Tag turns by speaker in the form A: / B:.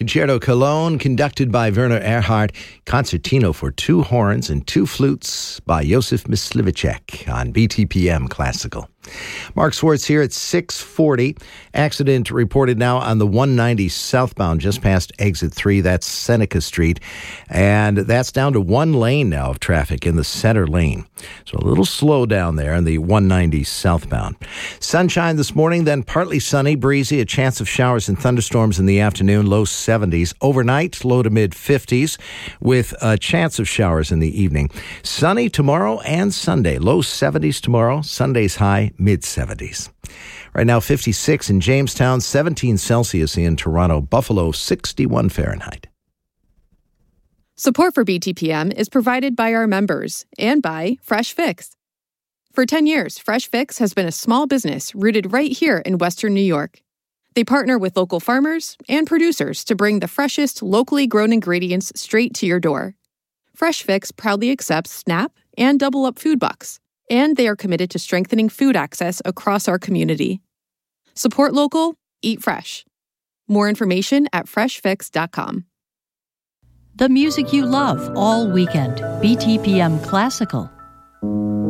A: Concerto Cologne, conducted by Werner Erhard. Concertino for two horns and two flutes by Josef Myslivicek on BTPM Classical. Mark Swartz here at 6:40. Accident reported now on the 190 southbound, just past exit 3. That's Seneca Street. And that's down to one lane now of traffic in the center lane. So a little slow down there in the 190 southbound. Sunshine this morning, then partly sunny, breezy, a chance of showers and thunderstorms in the afternoon, low 70s. Overnight, low to mid 50s, with a chance of showers in the evening. Sunny tomorrow and Sunday, low 70s tomorrow, Sunday's high, mid-70s. Right now, 56 in Jamestown, 17 Celsius in Toronto, Buffalo, 61 Fahrenheit.
B: Support for BTPM is provided by our members and by Fresh Fix. For 10 years, Fresh Fix has been a small business rooted right here in Western New York. They partner with local farmers and producers to bring the freshest, locally grown ingredients straight to your door. Fresh Fix proudly accepts SNAP and Double Up food bucks, and they are committed to strengthening food access across our community. Support local, eat fresh. More information at freshfix.com.
C: The music you love all weekend. BTPM Classical.